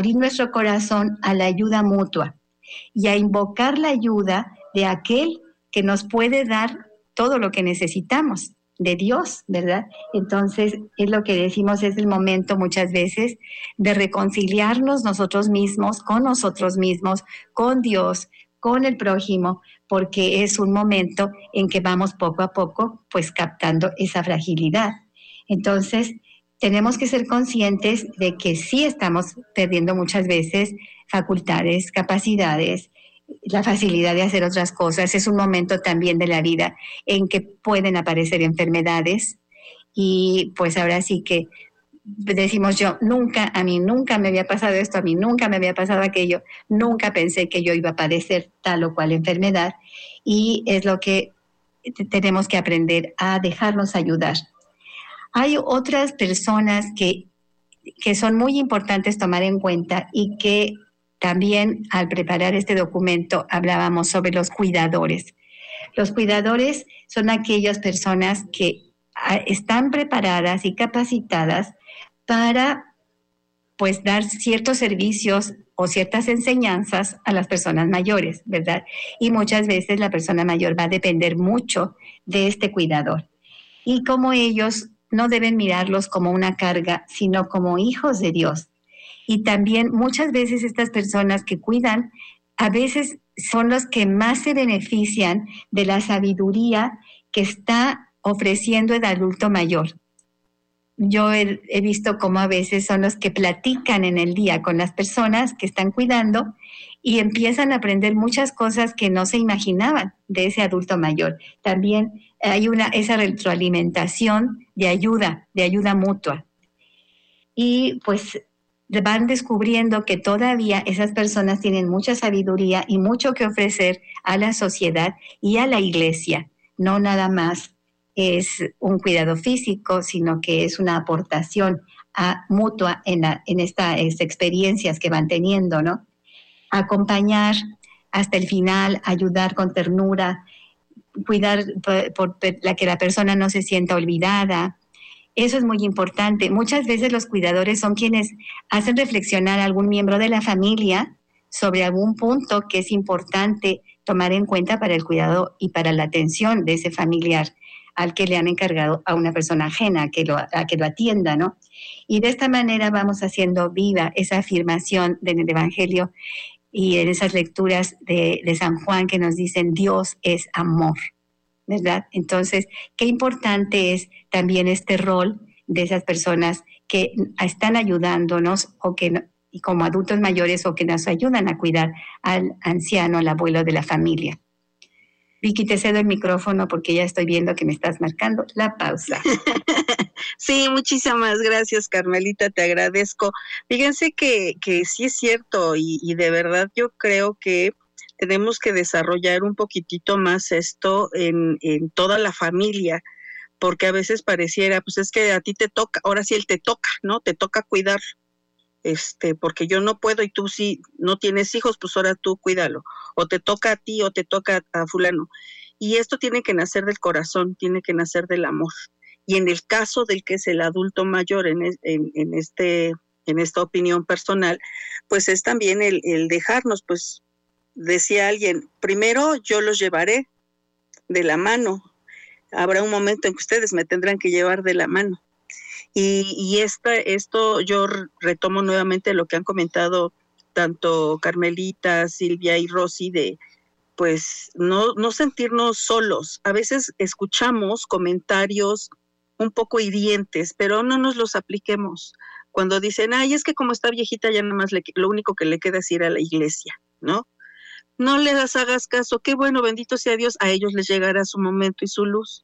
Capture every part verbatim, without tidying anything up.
abrir nuestro corazón a la ayuda mutua y a invocar la ayuda de aquel que nos puede dar todo lo que necesitamos, de Dios, ¿verdad? Entonces, es lo que decimos, es el momento muchas veces de reconciliarnos nosotros mismos, con nosotros mismos, con Dios, con el prójimo, porque es un momento en que vamos poco a poco, pues captando esa fragilidad. Entonces, tenemos que ser conscientes de que sí estamos perdiendo muchas veces facultades, capacidades, la facilidad de hacer otras cosas. Es un momento también de la vida en que pueden aparecer enfermedades y pues ahora sí que decimos yo, nunca, a mí nunca me había pasado esto, a mí nunca me había pasado aquello, nunca pensé que yo iba a padecer tal o cual enfermedad, y es lo que tenemos que aprender a dejarnos ayudar. Hay otras personas que, que son muy importantes tomar en cuenta y que también al preparar este documento hablábamos sobre los cuidadores. Los cuidadores son aquellas personas que están preparadas y capacitadas para pues dar ciertos servicios o ciertas enseñanzas a las personas mayores, ¿verdad? Y muchas veces la persona mayor va a depender mucho de este cuidador. Y como ellos no deben mirarlos como una carga, sino como hijos de Dios. Y también muchas veces estas personas que cuidan, a veces son los que más se benefician de la sabiduría que está ofreciendo el adulto mayor. Yo he, he visto cómo a veces son los que platican en el día con las personas que están cuidando y empiezan a aprender muchas cosas que no se imaginaban de ese adulto mayor. También hay una, esa retroalimentación de ayuda, de ayuda mutua. Y pues van descubriendo que todavía esas personas tienen mucha sabiduría y mucho que ofrecer a la sociedad y a la iglesia. No nada más es un cuidado físico, sino que es una aportación a, mutua en, la, en estas experiencias que van teniendo, ¿no? Acompañar hasta el final, ayudar con ternura, cuidar por, por la que la persona no se sienta olvidada. Eso es muy importante. Muchas veces los cuidadores son quienes hacen reflexionar a algún miembro de la familia sobre algún punto que es importante tomar en cuenta para el cuidado y para la atención de ese familiar al que le han encargado a una persona ajena a que lo, a que lo atienda, ¿no? Y de esta manera vamos haciendo viva esa afirmación del Evangelio y en esas lecturas de, de San Juan que nos dicen Dios es amor, ¿verdad? Entonces, qué importante es también este rol de esas personas que están ayudándonos o que y como adultos mayores o que nos ayudan a cuidar al anciano, al abuelo de la familia. Vicky, te cedo el micrófono porque ya estoy viendo que me estás marcando la pausa. Sí, muchísimas gracias, Carmelita, te agradezco. Fíjense que, que sí es cierto y, y de verdad yo creo que tenemos que desarrollar un poquitito más esto en, en toda la familia, porque a veces pareciera, pues es que a ti te toca, ahora sí él te toca, ¿no? Te toca cuidar, este, porque yo no puedo y tú sí no tienes hijos, pues ahora tú cuídalo, o te toca a ti o te toca a, a fulano. Y esto tiene que nacer del corazón, tiene que nacer del amor. Y en el caso del que es el adulto mayor, en, en, en, este, en esta opinión personal, pues es también el, el dejarnos, pues decía alguien, primero yo los llevaré de la mano, habrá un momento en que ustedes me tendrán que llevar de la mano. Y, y esta, esto yo retomo nuevamente lo que han comentado tanto Carmelita, Silvia y Rosy, de pues no, no sentirnos solos. A veces escuchamos comentarios un poco hirientes, pero no nos los apliquemos. Cuando dicen, ay, es que como está viejita ya nada más le, lo único que le queda es ir a la iglesia, ¿no? No les hagas caso, qué bueno, bendito sea Dios, a ellos les llegará su momento y su luz.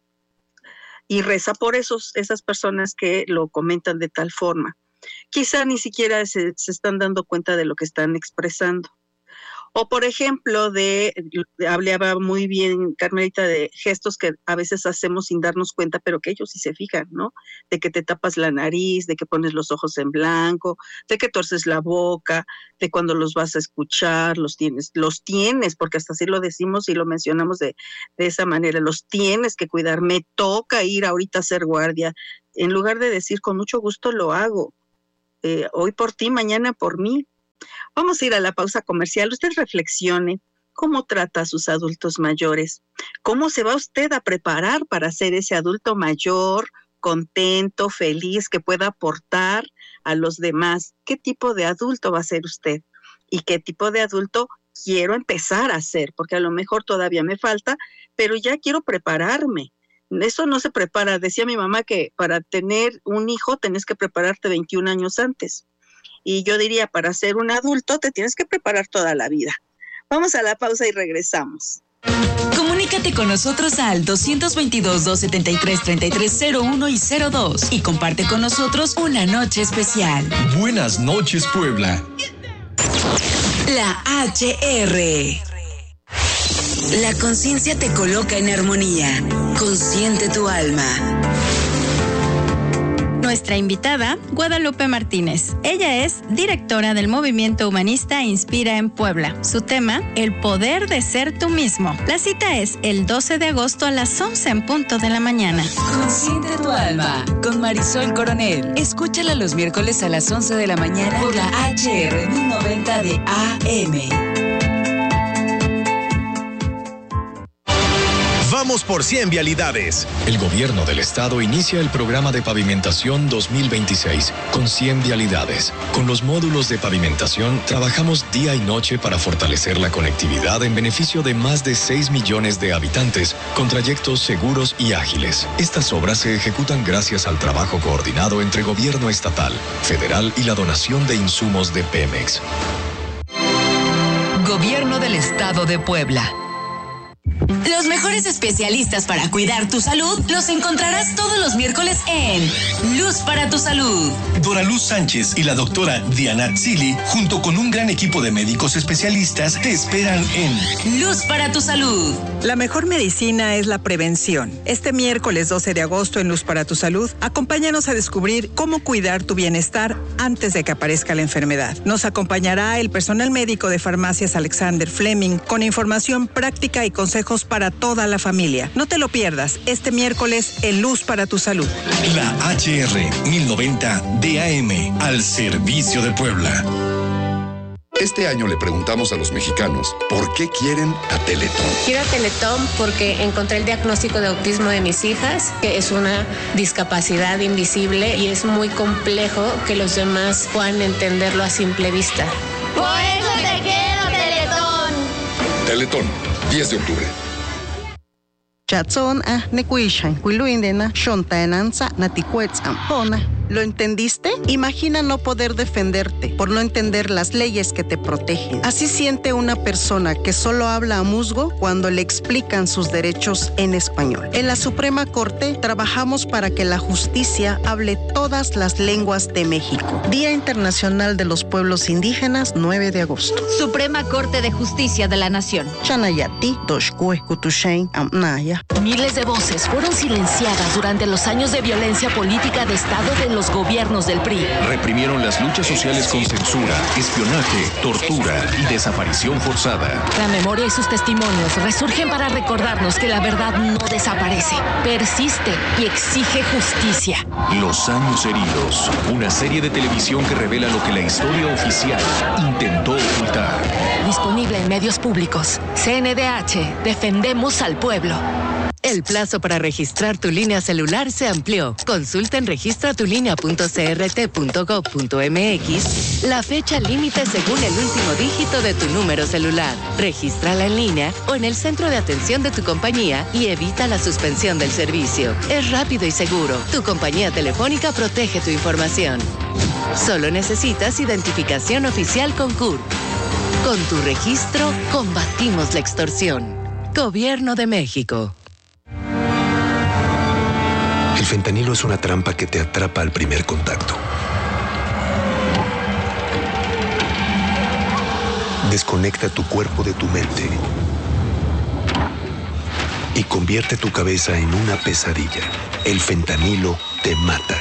Y reza por esos, esas personas que lo comentan de tal forma. Quizá ni siquiera se, se están dando cuenta de lo que están expresando. O por ejemplo, de, hablaba muy bien Carmelita de gestos que a veces hacemos sin darnos cuenta, pero que ellos sí se fijan, ¿no? De que te tapas la nariz, de que pones los ojos en blanco, de que torces la boca, de cuando los vas a escuchar, los tienes, los tienes, porque hasta así lo decimos y lo mencionamos de, de esa manera, los tienes que cuidar, me toca ir ahorita a ser guardia, en lugar de decir con mucho gusto lo hago, eh, hoy por ti, mañana por mí. Vamos a ir a la pausa comercial. Usted reflexione cómo trata a sus adultos mayores, cómo se va usted a preparar para ser ese adulto mayor, contento, feliz, que pueda aportar a los demás. ¿Qué tipo de adulto va a ser usted? ¿Y qué tipo de adulto quiero empezar a ser? Porque a lo mejor todavía me falta, pero ya quiero prepararme. Eso no se prepara. Decía mi mamá que para tener un hijo tenés que prepararte veintiún años antes. Y yo diría, para ser un adulto te tienes que preparar toda la vida. Vamos a la pausa y regresamos. Comunícate con nosotros al dos dos dos, dos siete tres, tres tres cero uno y cero dos y comparte con nosotros una noche especial. Buenas noches, Puebla. La H R. La conciencia te coloca en armonía. Consciente tu alma. Nuestra invitada, Guadalupe Martínez. Ella es directora del movimiento humanista Inspira en Puebla. Su tema, el poder de ser tú mismo. La cita es el doce de agosto a las once en punto de la mañana. Consciente tu alma, con Marisol Coronel. Escúchala los miércoles a las once de la mañana por la H R mil noventa de A M. Vamos por cien vialidades. El gobierno del estado inicia el programa de pavimentación dos mil veintiséis con cien vialidades. Con los módulos de pavimentación trabajamos día y noche para fortalecer la conectividad en beneficio de más de seis millones de habitantes con trayectos seguros y ágiles. Estas obras se ejecutan gracias al trabajo coordinado entre gobierno estatal, federal y la donación de insumos de Pemex. Gobierno del Estado de Puebla. Los mejores especialistas para cuidar tu salud los encontrarás todos los miércoles en Luz para tu Salud. Dora Luz Sánchez y la doctora Diana Tzili, junto con un gran equipo de médicos especialistas, te esperan en Luz para tu Salud. La mejor medicina es la prevención. Este miércoles doce de agosto en Luz para tu Salud, acompáñanos a descubrir cómo cuidar tu bienestar antes de que aparezca la enfermedad. Nos acompañará el personal médico de Farmacias Alexander Fleming con información práctica y consejos para toda la familia. No te lo pierdas este miércoles en Luz para tu Salud. La H R mil noventa D A M, al servicio de Puebla. Este año le preguntamos a los mexicanos por qué quieren a Teletón. Quiero a Teletón porque encontré el diagnóstico de autismo de mis hijas, que es una discapacidad invisible y es muy complejo que los demás puedan entenderlo a simple vista. Por eso te quiero, Teletón. Teletón, diez de octubre. Chatson a nekuishan, kuiluindena, shontaenanza, natikuetzam, pona. ¿Lo entendiste? Imagina no poder defenderte por no entender las leyes que te protegen. Así siente una persona que solo habla a musgo cuando le explican sus derechos en español. En la Suprema Corte trabajamos para que la justicia hable todas las lenguas de México. Día Internacional de los Pueblos Indígenas, nueve de agosto. Suprema Corte de Justicia de la Nación. Chanayati, Doshkue, Kutushain, Amnaya. Miles de voces fueron silenciadas durante los años de violencia política de Estado de los gobiernos del P R I. Reprimieron las luchas sociales con censura, espionaje, tortura y desaparición forzada. La memoria y sus testimonios resurgen para recordarnos que la verdad no desaparece, persiste y exige justicia. Los años heridos, una serie de televisión que revela lo que la historia oficial intentó ocultar. Disponible en medios públicos. C N D H, defendemos al pueblo. El plazo para registrar tu línea celular se amplió. Consulta en registra tu línea punto c r t punto gov punto m x la fecha límite según el último dígito de tu número celular. Regístrala en línea o en el centro de atención de tu compañía y evita la suspensión del servicio. Es rápido y seguro. Tu compañía telefónica protege tu información. Solo necesitas identificación oficial con C U R. Con tu registro, combatimos la extorsión. Gobierno de México. El fentanilo es una trampa que te atrapa al primer contacto. Desconecta tu cuerpo de tu mente y convierte tu cabeza en una pesadilla. El fentanilo te mata.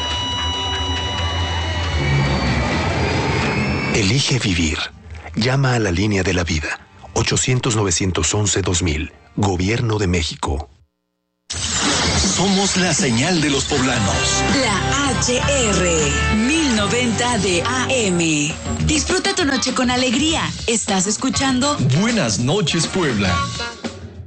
Elige vivir. Llama a la línea de la vida. ochocientos, novecientos once, dos mil. Gobierno de México. Somos la señal de los poblanos. La H R mil noventa de A M. Disfruta tu noche con alegría. Estás escuchando Buenas noches, Puebla.